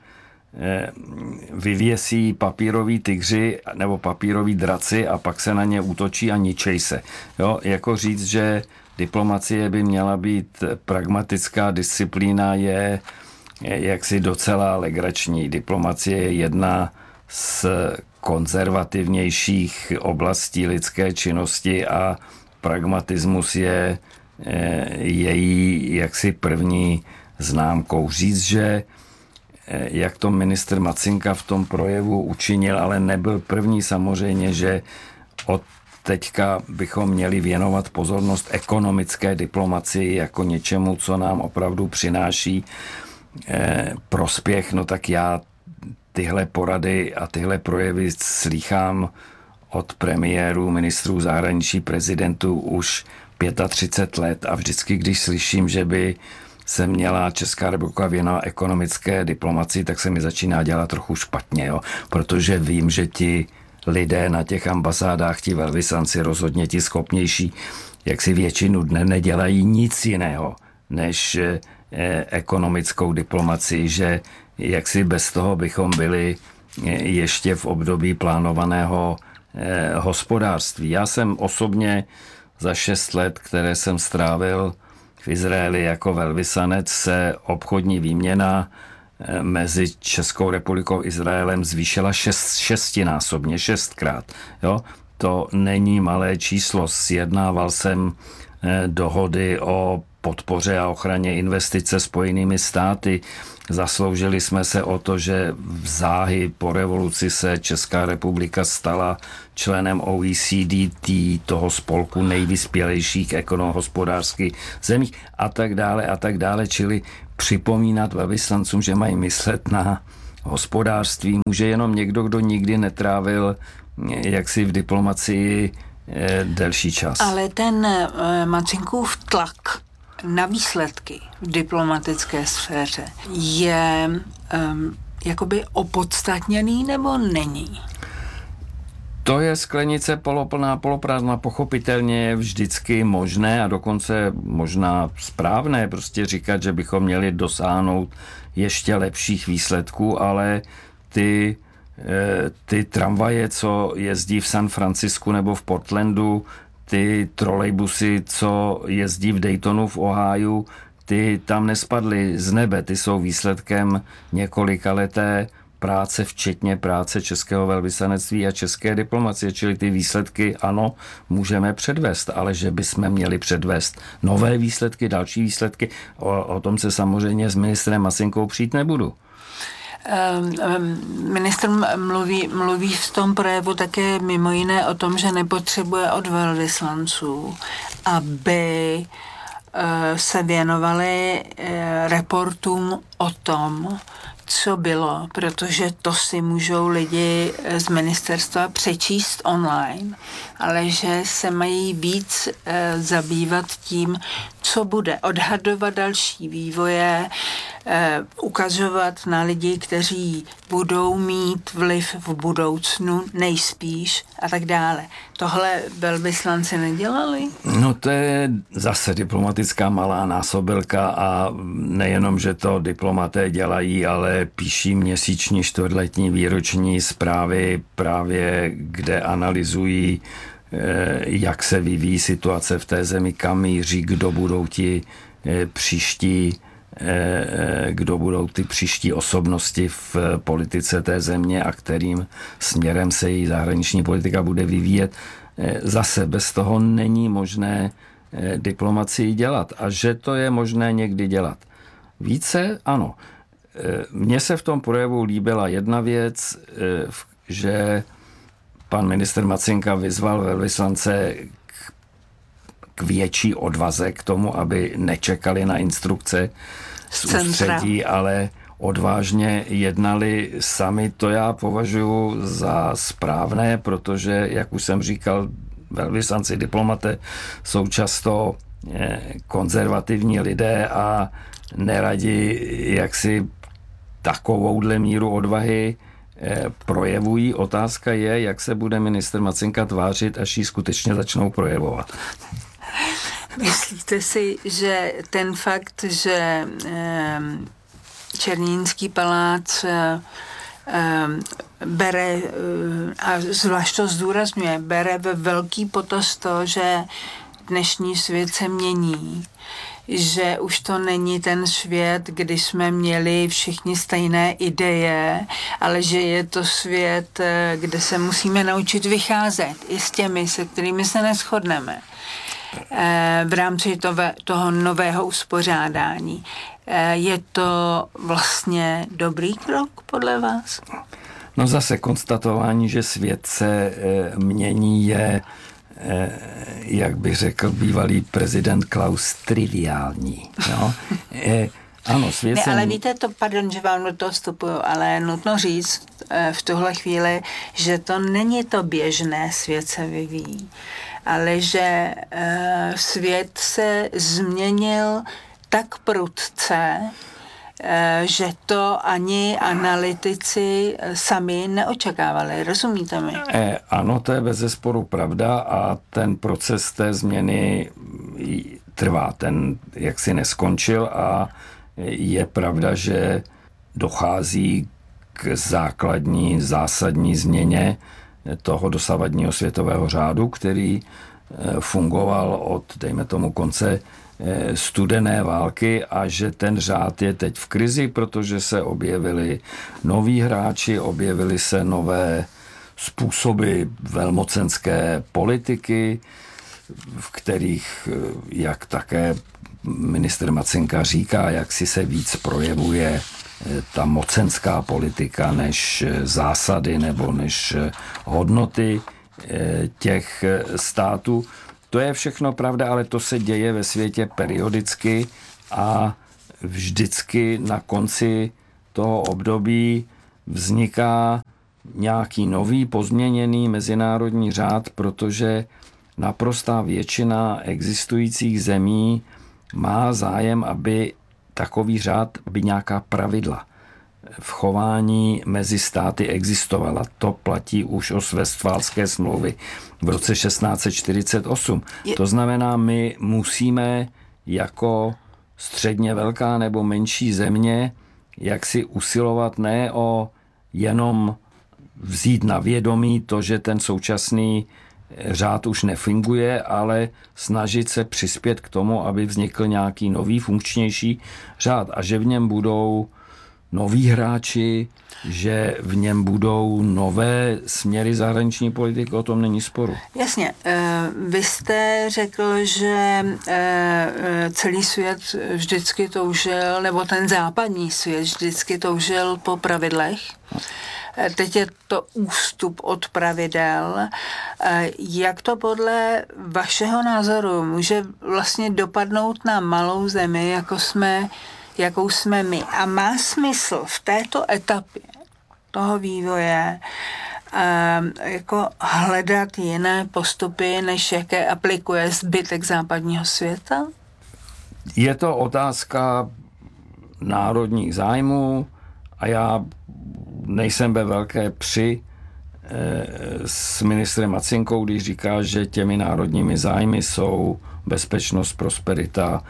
vyvěsí papíroví tygři nebo papíroví draci a pak se na ně útočí a ničej se. Jo? Jako říct, že diplomacie by měla být pragmatická disciplína, je jaksi docela legrační. Diplomacie je jedna z konzervativnějších oblastí lidské činnosti a pragmatismus je její jaksi první známkou. Říct, že jak to ministr Macinka v tom projevu učinil, ale nebyl první, samozřejmě, že od teďka bychom měli věnovat pozornost ekonomické diplomacii jako něčemu, co nám opravdu přináší prospěch, no tak já tyhle porady a tyhle projevy slýchám od premiérů, ministrů zahraničí, prezidentů už 35 let a vždycky, když slyším, že by se měla Česká republika věnovat ekonomické diplomacii, tak se mi začíná dělat trochu špatně, jo? Protože vím, že ti lidé na těch ambasádách, ti velvyslanci, rozhodně ti schopnější, jak si většinu dne nedělají nic jiného, než ekonomickou diplomacii, že jak si bez toho bychom byli ještě v období plánovaného hospodářství. Já jsem osobně za 6 let, které jsem strávil v Izraeli jako velvyslanec, se obchodní výměna mezi Českou republikou a Izraelem zvýšila šestinásobně, 6krát. Jo? To není malé číslo. Sjednával jsem dohody o podpoře a ochraně investice Spojenými státy. Zasloužili jsme se o to, že záhy po revoluci se Česká republika stala členem OECD, toho spolku nejvyspělejších hospodářských zemí a tak dále. Čili připomínat velvyslancům, že mají myslet na hospodářství, může jenom někdo, kdo nikdy netrávil jaksi v diplomacii delší čas. Ale ten Marcinkův tlak na výsledky v diplomatické sféře je jakoby opodstatněný nebo není? To je sklenice poloplná, poloprázdná, pochopitelně je vždycky možné a dokonce možná správné prostě říkat, že bychom měli dosáhnout ještě lepších výsledků, ale ty tramvaje, co jezdí v San Francisku nebo v Portlandu, ty trolejbusy, co jezdí v Daytonu v Ohiu, ty tam nespadly z nebe, ty jsou výsledkem několikaleté práce, včetně práce českého velvyslanectví a české diplomacie, čili ty výsledky, ano, můžeme předvést, ale že bychom měli předvést nové výsledky, další výsledky, o tom se samozřejmě s ministrem Masinkou přijít nebudu. Ministr mluví v tom projevu také mimo jiné o tom, že nepotřebuje od velvyslanců, aby se věnovali reportům o tom, co bylo, protože to si můžou lidi z ministerstva přečíst online, ale že se mají víc zabývat tím, co bude, odhadovat další vývoje, ukazovat na lidi, kteří budou mít vliv v budoucnu, nejspíš a tak dále. Tohle velvyslanci nedělali? No to je zase diplomatická malá násobilka a nejenom, že to diplomaté dělají, ale píší měsíční, čtvrtletní, výroční zprávy právě, kde analyzují, jak se vyvíjí situace v té zemi, kam míří, kdo budou ti příští kdo budou ty příští osobnosti v politice té země a kterým směrem se její zahraniční politika bude vyvíjet. Zase bez toho není možné diplomacii dělat. A že to je možné někdy dělat více, ano. Mně se v tom projevu líbila jedna věc, že pan ministr Macinka vyzval velvyslance k větší odvaze k tomu, aby nečekali na instrukce z ústředí, ale odvážně jednali sami. To já považuji za správné, protože, jak už jsem říkal, velvyslanci, diplomaté jsou často konzervativní lidé a neradi jaksi takovouhle míru odvahy projevují. Otázka je, jak se bude ministr Macinka tvářit, až ji skutečně začnou projevovat. Myslíte si, že ten fakt, že Černínský palác bere, a zvlášť to zdůrazňuje, bere ve velký potaz to, že dnešní svět se mění, že už to není ten svět, kdy jsme měli všichni stejné ideje, ale že je to svět, kde se musíme naučit vycházet i s těmi, se kterými se neshodneme v rámci toho nového uspořádání. Je to vlastně dobrý krok podle vás? No zase konstatování, že svět se mění, je, jak by řekl bývalý prezident Klaus, triviální. No? Ano, svět ne, se... ale víte to, pardon, že vám do toho vstupuju, ale nutno říct v tuhle chvíli, že to není to běžné, svět se vyvíjí, ale že svět se změnil tak prudce, že to ani analytici sami neočekávali. Rozumíte mi? Ano, to je bezesporu pravda a ten proces té změny trvá. Ten jaksi neskončil a je pravda, že dochází k zásadní změně toho dosavadního světového řádu, který fungoval od, dejme tomu, konce studené války a že ten řád je teď v krizi, protože se objevili noví hráči, objevily se nové způsoby velmocenské politiky, v kterých, jak také ministr Macinka říká, jak si se víc projevuje ta mocenská politika než zásady nebo než hodnoty těch států. To je všechno pravda, ale to se děje ve světě periodicky a vždycky na konci toho období vzniká nějaký nový pozměněný mezinárodní řád, protože naprostá většina existujících zemí má zájem, aby takový řád, aby nějaká pravidla v chování mezi státy existovala. To platí už od Westfálské smlouvy v roce 1648. To znamená, my musíme jako středně velká nebo menší země jak si usilovat ne o jenom vzít na vědomí to, že ten současný řád už nefunguje, ale snažit se přispět k tomu, aby vznikl nějaký nový, funkčnější řád a že v něm budou noví hráči, že v něm budou nové směry zahraniční politiky, o tom není sporu. Jasně. Vy jste řekl, že celý svět vždycky toužil, nebo ten západní svět vždycky toužil po pravidlech. Teď je to ústup od pravidel. Jak to podle vašeho názoru může vlastně dopadnout na malou zemi, jakou jsme my? A má smysl v této etapě toho vývoje jako hledat jiné postupy, než jaké aplikuje zbytek západního světa? Je to otázka národních zájmů a já nejsem ve velké při s ministrem Macinkou, když říká, že těmi národními zájmy jsou bezpečnost, prosperita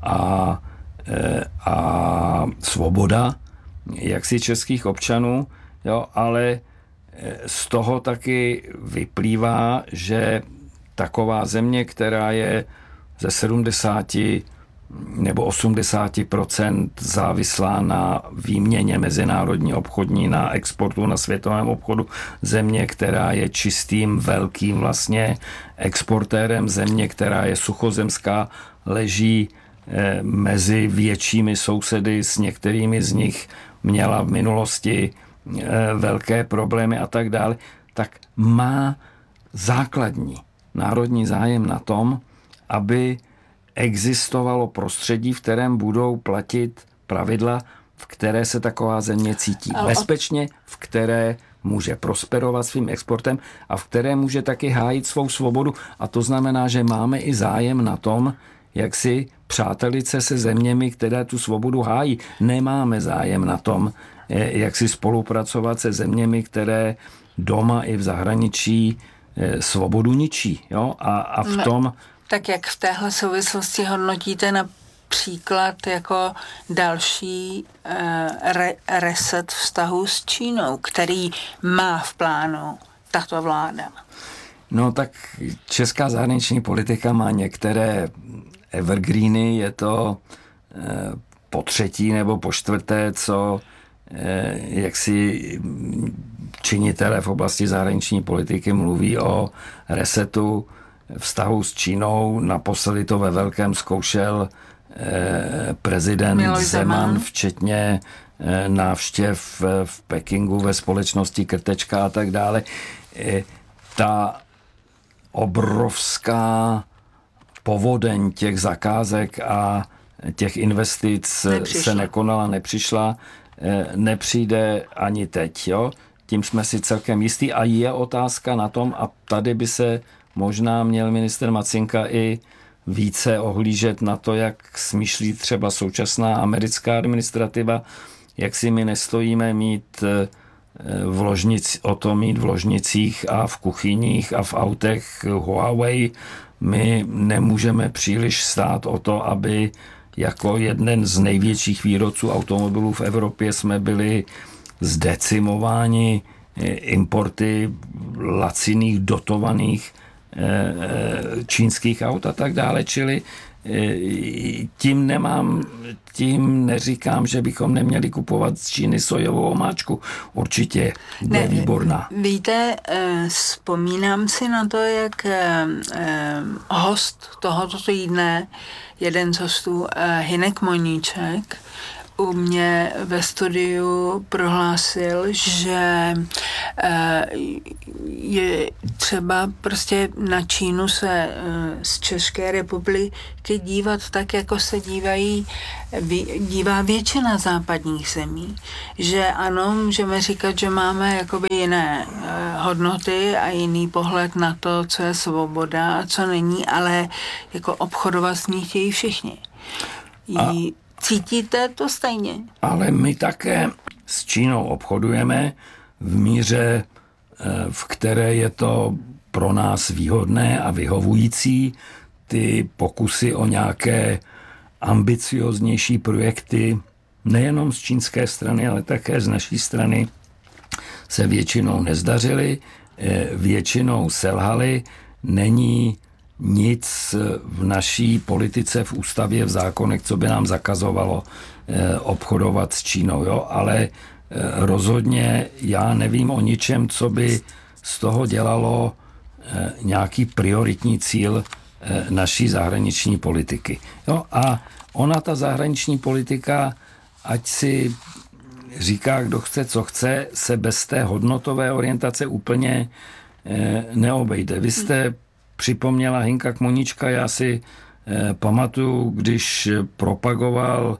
a svoboda jaksi českých občanů, jo, ale z toho taky vyplývá, že taková země, která je ze 70 nebo 80% závislá na výměně mezinárodní obchodní, na exportu, na světovém obchodu, země, která je čistým, velkým vlastně exportérem, země, která je suchozemská, leží mezi většími sousedy, s některými z nich měla v minulosti velké problémy a tak dále, tak má základní národní zájem na tom, aby existovalo prostředí, v kterém budou platit pravidla, v které se taková země cítí bezpečně, v které může prosperovat svým exportem a v které může taky hájit svou svobodu. A to znamená, že máme i zájem na tom, jak si přátelit se zeměmi, které tu svobodu hájí. Nemáme zájem na tom, jak si spolupracovat se zeměmi, které doma i v zahraničí svobodu ničí. Jo? A v tom... Tak jak v téhle souvislosti hodnotíte například jako další reset vztahu s Čínou, který má v plánu tato vláda? No tak česká zahraniční politika má některé evergreeny, je to po třetí nebo po čtvrté, co jaksi činitelé v oblasti zahraniční politiky mluví o resetu vztahu s Čínou. Naposledy to ve velkém zkoušel prezident Zeman, včetně návštěv v Pekingu ve společnosti Krtečka a tak dále. Ta obrovská povodeň těch zakázek a těch investic se nekonala, nepřišla, nepřijde ani teď. Jo? Tím jsme si celkem jistí a je otázka na tom, a tady by se možná měl ministr Macinka i více ohlížet na to, jak smýšlí třeba současná americká administrativa, jak si my nestojíme mít v ložnicích a v kuchyních a v autech Huawei. My nemůžeme příliš stát o to, aby jako jeden z největších výrobců automobilů v Evropě jsme byli zdecimováni importy laciných, dotovaných čínských aut a tak dále, čili tím neříkám, že bychom neměli kupovat z Číny sojovou omáčku. Určitě je výborná. Víte, vzpomínám si na to, jak host tohoto týdne, jeden z hostů, Hynek Moníček, u mě ve studiu prohlásil, že je třeba prostě na Čínu se z České republiky dívat tak, jako se dívá většina západních zemí. Že ano, můžeme říkat, že máme jakoby jiné hodnoty a jiný pohled na to, co je svoboda a co není, ale jako obchodovat s ní chtějí všichni. Cítíte to stejně? Ale my také s Čínou obchodujeme v míře, v které je to pro nás výhodné a vyhovující. Ty pokusy o nějaké ambicioznější projekty nejenom z čínské strany, ale také z naší strany se většinou nezdařily, většinou selhaly. Není nic v naší politice, v ústavě, v zákonech, co by nám zakazovalo obchodovat s Čínou. Jo? Ale rozhodně já nevím o ničem, co by z toho dělalo nějaký prioritní cíl naší zahraniční politiky. Jo? A ona, ta zahraniční politika, ať si říká, kdo chce, co chce, se bez té hodnotové orientace úplně neobejde. Vy jste připomněla Hynka Kmoníčka, já si pamatuju, když propagoval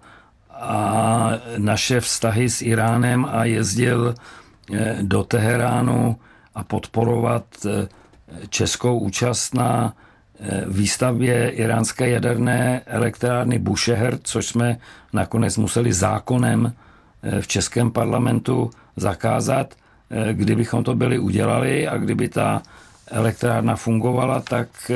naše vztahy s Iránem a jezdil do Teheránu a podporovat českou účast na výstavbě iránské jaderné elektrárny Bushehr, což jsme nakonec museli zákonem v českém parlamentu zakázat. Kdybychom to byli udělali a kdyby ta elektrárna fungovala, tak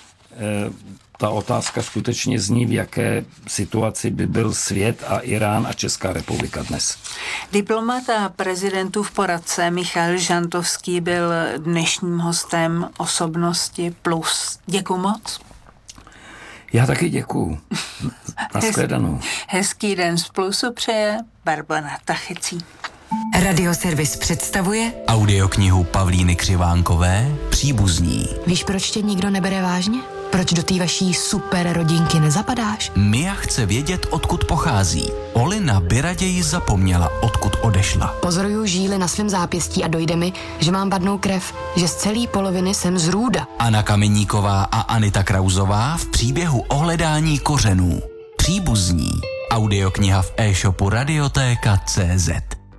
ta otázka skutečně zní, v jaké situaci by byl svět a Irán a Česká republika dnes. Diplomat a prezidentův poradce Michal Žantovský byl dnešním hostem Osobnosti Plus. Děkuju moc. Já taky děkuju. Nashledanou. Hezký den z Plusu přeje Barbara Tachecí. Radioservis představuje Audioknihu Pavlíny Křivánkové Příbuzní. Víš, proč tě nikdo nebere vážně? Proč do té vaší super rodinky nezapadáš? Mia chce vědět, odkud pochází. Olina by raději zapomněla, odkud odešla. Pozoruju žíly na svém zápěstí a dojde mi, že mám vadnou krev, že z celé poloviny jsem z Růda. Anna Kameníková a Anita Krauzová v příběhu o hledání kořenů. Příbuzní. Audiokniha v e-shopu Radiotéka.cz.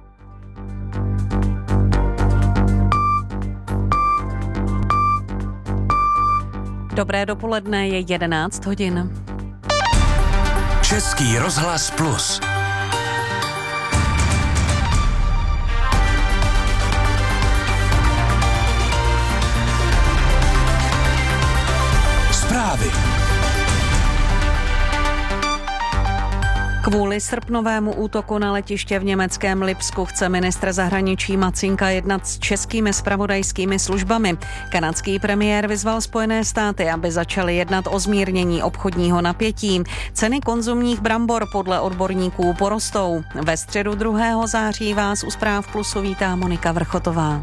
Dobré dopoledne, je 11 hodin. Český rozhlas Plus. Zprávy. Kvůli srpnovému útoku na letiště v německém Lipsku chce ministr zahraničí Macinka jednat s českými zpravodajskými službami. Kanadský premiér vyzval Spojené státy, aby začaly jednat o zmírnění obchodního napětí. Ceny konzumních brambor podle odborníků porostou. Ve středu 2. září vás u Zpráv Plusu vítá Monika Vrchotová.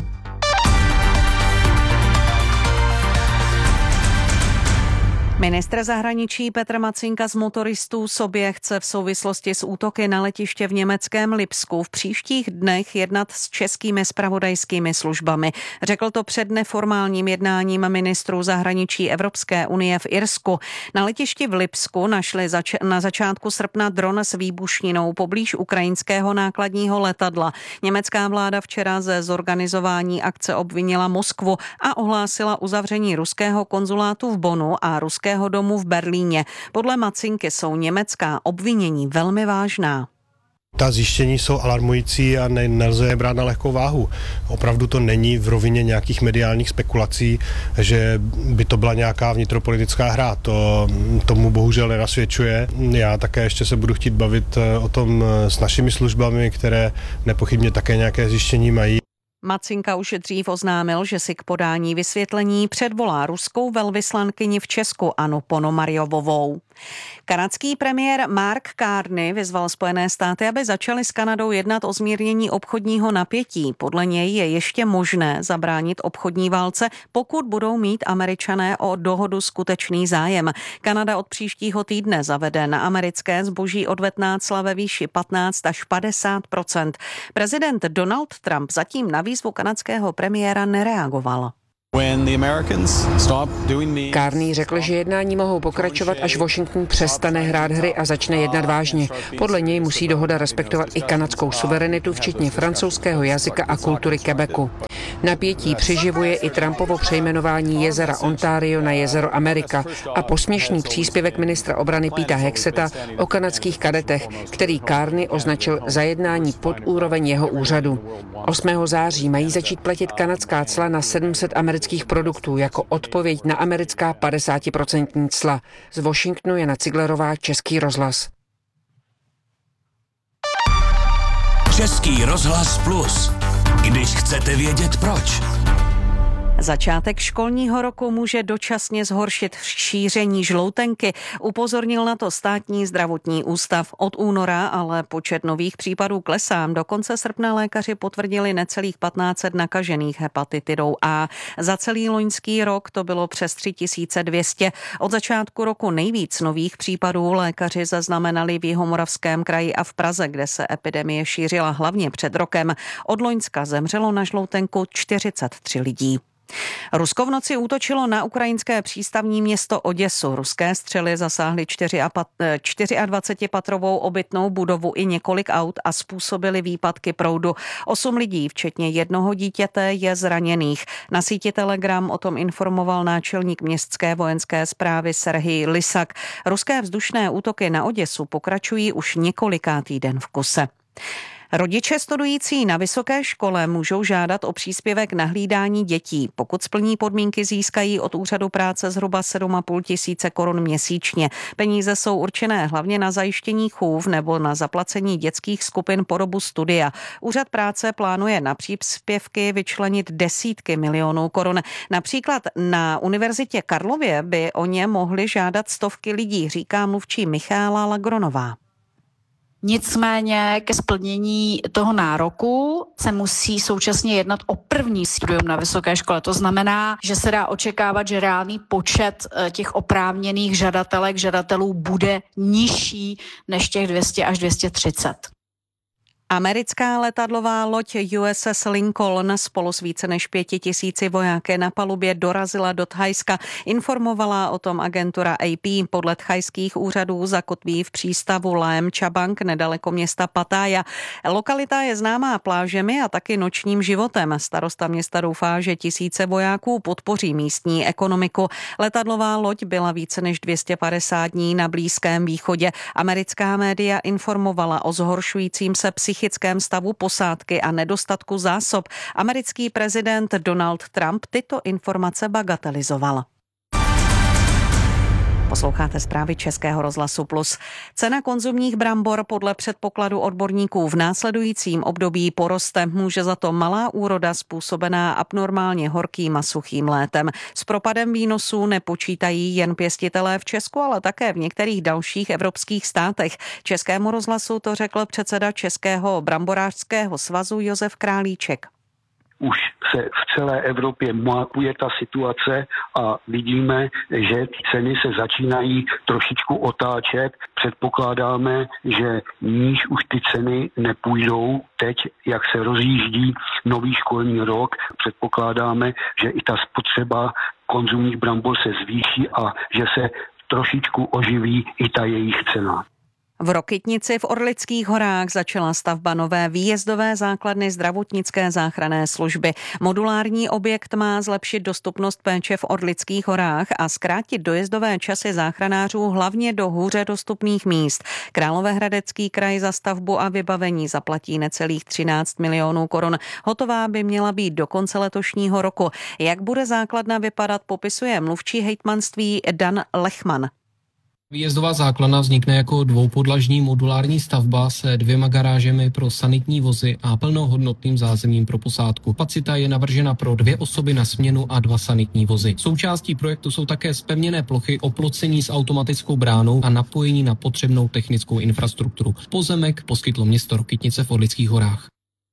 Ministr zahraničí Petr Macinka z motoristů sobě chce v souvislosti s útoky na letiště v německém Lipsku v příštích dnech jednat s českými zpravodajskými službami. Řekl to před neformálním jednáním ministrů zahraničí Evropské unie v Irsku. Na letišti v Lipsku našli na začátku srpna dron s výbušninou poblíž ukrajinského nákladního letadla. Německá vláda včera ze zorganizování akce obvinila Moskvu a ohlásila uzavření ruského konzulátu v Bonnu a ruské Bílého domu v Berlíně. Podle Macinky jsou německá obvinění velmi vážná. Ta zjištění jsou alarmující a nelze je brát na lehkou váhu. Opravdu to není v rovině nějakých mediálních spekulací, že by to byla nějaká vnitropolitická hra. To tomu bohužel nenasvědčuje. Já také ještě se budu chtít bavit o tom s našimi službami, které nepochybně také nějaké zjištění mají. Macinka už dřív oznámil, že si k podání vysvětlení předvolá ruskou velvyslankyni v Česku Annu Ponomarjovovou. Kanadský premiér Mark Carney vyzval Spojené státy, aby začaly s Kanadou jednat o zmírnění obchodního napětí. Podle něj je ještě možné zabránit obchodní válce, pokud budou mít Američané o dohodu skutečný zájem. Kanada od příštího týdne zavede na americké zboží odvetná cla ve výši 15 až 50%. Prezident Donald Trump zatím na výzvu kanadského premiéra nereagoval. Carney řekl, že jednání mohou pokračovat, až Washington přestane hrát hry a začne jednat vážně. Podle něj musí dohoda respektovat i kanadskou suverenitu, včetně francouzského jazyka a kultury Quebecu. Napětí přiživuje i Trumpovo přejmenování jezera Ontario na jezero Amerika a posměšný příspěvek ministra obrany Peta Hexeta o kanadských kadetech, který Carney označil za jednání pod úroveň jeho úřadu. 8. září mají začít platit kanadská cla na 700 amerických produktů jako odpověď na americká 50% cla. Z Washingtonu Jana Ciglerová, Český rozhlas. Český rozhlas Plus. Když chcete vědět proč. Začátek školního roku může dočasně zhoršit šíření žloutenky. Upozornil na to Státní zdravotní ústav. Od února ale počet nových případů klesá. Do konce srpna lékaři potvrdili necelých 1500 nakažených hepatitidou A. Za celý loňský rok to bylo přes 3200. Od začátku roku nejvíc nových případů lékaři zaznamenali v Jihomoravském kraji a v Praze, kde se epidemie šířila hlavně před rokem. Od loňska zemřelo na žloutenku 43 lidí. Rusko v noci útočilo na ukrajinské přístavní město Oděsu. Ruské střely zasáhly 24patrovou obytnou budovu i několik aut a způsobily výpadky proudu. 8 lidí, včetně jednoho dítěte, je zraněných. Na síti Telegram o tom informoval náčelník městské vojenské správy Serhij Lysak. Ruské vzdušné útoky na Oděsu pokračují už několikátý den v kuse. Rodiče studující na vysoké škole můžou žádat o příspěvek na hlídání dětí. Pokud splní podmínky, získají od úřadu práce zhruba 7,5 tisíce korun měsíčně. Peníze jsou určené hlavně na zajištění chův nebo na zaplacení dětských skupin po dobu studia. Úřad práce plánuje na příspěvky vyčlenit desítky milionů korun. Například na Univerzitě Karlově by o ně mohly žádat stovky lidí, říká mluvčí Michála Lagronová. Nicméně ke splnění toho nároku se musí současně jednat o první studium na vysoké škole. To znamená, že se dá očekávat, že reálný počet těch oprávněných žadatelů bude nižší než těch 200 až 230. Americká letadlová loď USS Lincoln spolu s více než 5000 vojáky na palubě dorazila do Thajska. Informovala o tom agentura AP. Podle thajských úřadů zakotví v přístavu Laem Chabang nedaleko města Pattaya. Lokalita je známá plážemi a taky nočním životem. Starosta města doufá, že tisíce vojáků podpoří místní ekonomiku. Letadlová loď byla více než 250 dní na Blízkém východě. Americká média informovala o zhoršujícím se psychickém stavu posádky a nedostatku zásob. Americký prezident Donald Trump tyto informace bagatelizoval. Posloucháte zprávy Českého rozhlasu Plus. Cena konzumních brambor podle předpokladu odborníků v následujícím období poroste. Může za to malá úroda způsobená abnormálně horkým a suchým létem. S propadem výnosů nepočítají jen pěstitelé v Česku, ale také v některých dalších evropských státech. Českému rozhlasu to řekl předseda Českého bramborářského svazu Josef Králíček. Už se v celé Evropě mapuje ta situace a vidíme, že ceny se začínají trošičku otáčet. Předpokládáme, že níž už ty ceny nepůjdou. Teď, jak se rozjíždí nový školní rok, předpokládáme, že i ta spotřeba konzumních brambor se zvýší a že se trošičku oživí i ta jejich cena. V Rokytnici v Orlických horách začala stavba nové výjezdové základny zdravotnické záchranné služby. Modulární objekt má zlepšit dostupnost péče v Orlických horách a zkrátit dojezdové časy záchranářů hlavně do hůře dostupných míst. Královéhradecký kraj za stavbu a vybavení zaplatí necelých 13 milionů korun. Hotová by měla být do konce letošního roku. Jak bude základna vypadat, popisuje mluvčí hejtmanství Dan Lechman. Výjezdová základna vznikne jako dvoupodlažní modulární stavba se 2 garážemi pro sanitní vozy a plnohodnotným zázemím pro posádku. Kapacita je navržena pro 2 osoby na směnu a 2 sanitní vozy. Součástí projektu jsou také zpevněné plochy, oplocení s automatickou bránou a napojení na potřebnou technickou infrastrukturu. Pozemek poskytlo město Rokytnice v Orlických horách.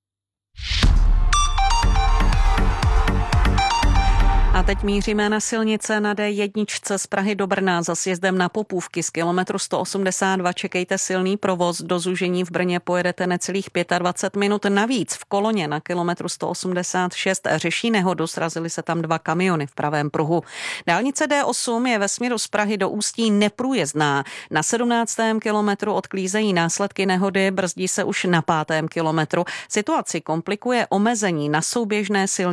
A teď míříme na silnice na D1 z Prahy do Brna za sjezdem na Popůvky z kilometru 182. Čekejte silný provoz. Do zúžení v Brně pojedete necelých 25 minut. Navíc v Koloně na kilometru 186 řeší nehodu. Srazily se tam 2 kamiony v pravém pruhu. Dálnice D8 je ve směru z Prahy do Ústí neprůjezdná. Na 17. kilometru odklízejí následky nehody, brzdí se už na 5. kilometru. Situaci komplikuje omezení na souběžné silnice